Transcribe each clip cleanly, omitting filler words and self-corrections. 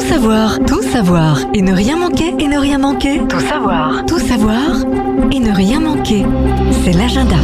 savoir et ne rien manquer, Tout savoir et ne rien manquer. C'est l'agenda.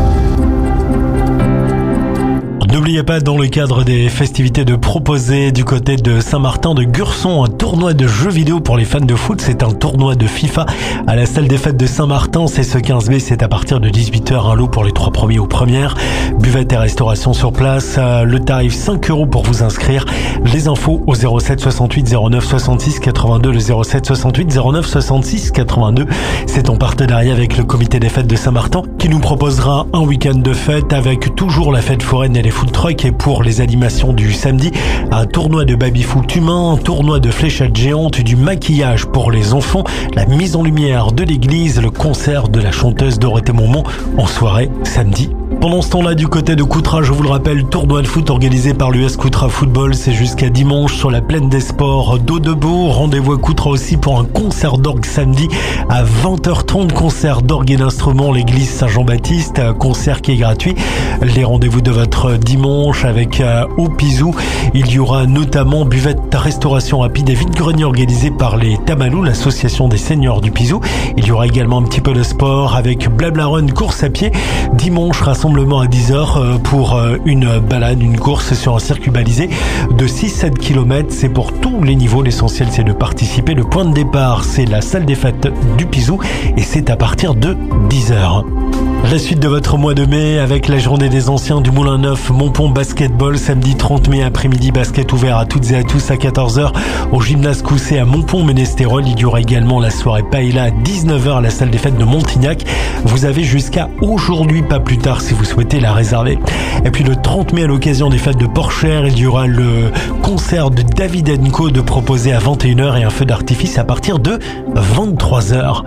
N'oubliez pas, dans le cadre des festivités, de proposer du côté de Saint-Martin de Gurson un tournoi de jeux vidéo pour les fans de foot. C'est un tournoi de FIFA à la salle des fêtes de Saint-Martin. C'est ce 15 mai, c'est à partir de 18h, un lot pour les 3 premiers ou premières. Buvette et restauration sur place. Le tarif 5 € pour vous inscrire. Les infos au 07 68 09 66 82, le 07 68 09 66 82. C'est en partenariat avec le comité des fêtes de Saint-Martin qui nous proposera un week-end de fête avec toujours la fête foraine et les food trucks, et pour les animations du samedi, un tournoi de baby-foot humain, un tournoi de fléchettes géantes, du maquillage pour les enfants, la mise en lumière de l'église, le concert de la chanteuse Dorothée Montmont en soirée samedi. Pendant ce temps-là, du côté de Coutras, je vous le rappelle, tournoi de foot organisé par l'US Coutras Football, c'est jusqu'à dimanche sur la plaine des sports d'Audebourg. Rendez-vous à Coutras aussi pour un concert d'orgue samedi à 20h30, concert d'orgue et d'instruments, l'église Saint-Jean-Baptiste, concert qui est gratuit. Les rendez-vous de votre dimanche avec au Pisou, il y aura notamment buvette, restauration rapide et vide-grenier organisé par les Tamalous, l'association des seniors du Pisou. Il y aura également un petit peu de sport avec Blabla Run, course à pied. Dimanche, rassemblement à 10h pour une balade, une course sur un circuit balisé de 6-7 km. C'est pour tous les niveaux. L'essentiel, c'est de participer. Le point de départ, c'est la salle des fêtes du Pisou et c'est à partir de 10h. La suite de votre mois de mai avec la journée des anciens du Moulin Neuf, Montpont Basketball, samedi 30 mai après-midi, basket ouvert à toutes et à tous à 14h au gymnase Cousset à Montpont-Ménestérol. Il y aura également la soirée Paella à 19h à la salle des fêtes de Montignac. Vous avez jusqu'à aujourd'hui, pas plus tard, si vous souhaitez la réserver. Et puis le 30 mai, à l'occasion des fêtes de Porchère, il y aura le concert de David & Co de proposer à 21h et un feu d'artifice à partir de 23h.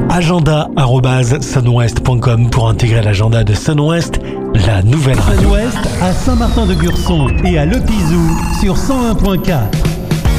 agenda@sunwest.com pour intégrer l'agenda de Sunwest, la nouvelle radio. Sunwest à Saint-Martin de Gurson et à Le Pisou sur 101.4.